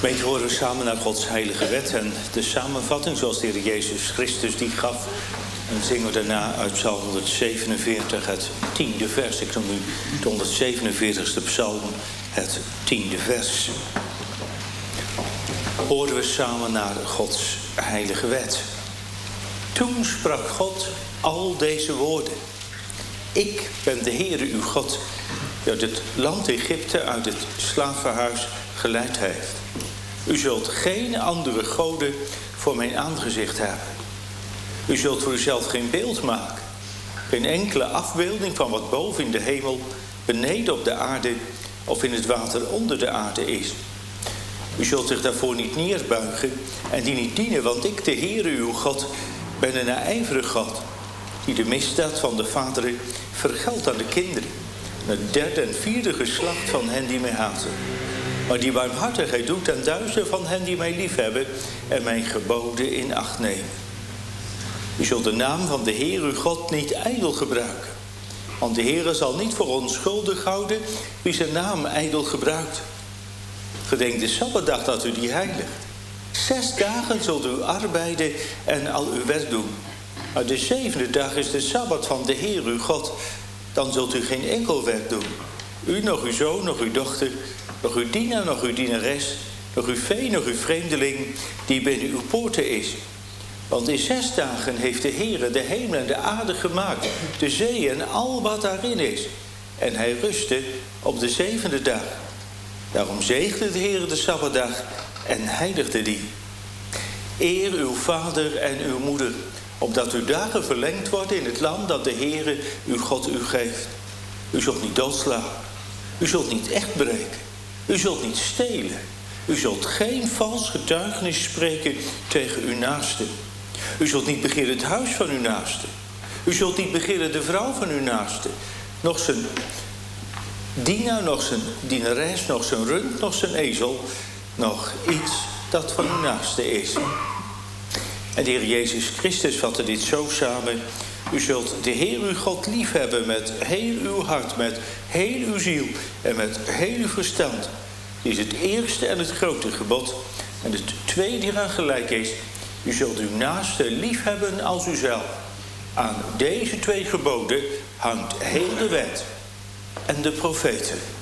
Gemeente, horen we samen naar Gods heilige wet en de samenvatting zoals de Heer Jezus Christus die gaf. En zingen we daarna uit Psalm 147 het 10e vers. Ik noem nu de 147e psalm, het 10e vers. Horen we samen naar Gods heilige wet. Toen sprak God al deze woorden. Ik ben de Heere uw God, die uit het land Egypte, uit het slavenhuis geleid heeft. U zult geen andere goden voor mijn aangezicht hebben. U zult voor uzelf geen beeld maken. Geen enkele afbeelding van wat boven in de hemel, beneden op de aarde of in het water onder de aarde is. U zult zich daarvoor niet neerbuigen en die niet dienen, want ik, de Heere uw God, ben een naijverig God, die de misdaad van de vaderen vergeldt aan de kinderen, en het derde en vierde geslacht van hen die mij haten. Maar die barmhartigheid doet aan duizenden van hen die mij liefhebben en mijn geboden in acht nemen. U zult de naam van de Heer uw God niet ijdel gebruiken. Want de Heer zal niet voor onschuldig houden wie zijn naam ijdel gebruikt. Gedenk de Sabbatdag dat u die heiligt. 6 dagen zult u arbeiden en al uw werk doen. Maar de 7e dag is de Sabbat van de Heer uw God. Dan zult u geen enkel werk doen. U, nog uw zoon, nog uw dochter, nog uw dienaar, nog uw dienares, nog uw vee, nog uw vreemdeling, die binnen uw poorten is. Want in 6 dagen heeft de Heere de hemel en de aarde gemaakt, de zee en al wat daarin is. En hij rustte op de 7e dag. Daarom zegende de Heere de Sabbatdag en heiligde die. Eer uw vader en uw moeder, opdat uw dagen verlengd worden in het land dat de Heere uw God u geeft. U zult niet doodslaan. U zult niet echt breken. U zult niet stelen. U zult geen vals getuigenis spreken tegen uw naaste. U zult niet begeren het huis van uw naaste. U zult niet begeren de vrouw van uw naaste. Nog zijn dienaar, nog zijn dienares, nog zijn rund, nog zijn ezel. Nog iets dat van uw naaste is. En de Heer Jezus Christus vatte dit zo samen. U zult de Heer uw God liefhebben met heel uw hart, met heel uw ziel en met heel uw verstand. Dit is het eerste en het grote gebod. En het tweede die eraan gelijk is, u zult uw naaste liefhebben als uzelf. Aan deze 2 geboden hangt heel de wet en de profeten.